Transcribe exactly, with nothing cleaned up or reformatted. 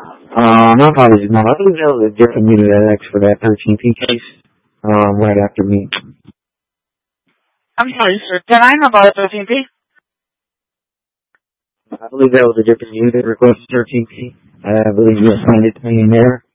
Uh, my apologies, Mom. I believe that was a different unit that asked for that thirteen P case, um, right after me. I'm sorry, sir. Can I know about thirteen P? I believe that was a different unit that requested thirteen P. I believe you assigned it to me in there.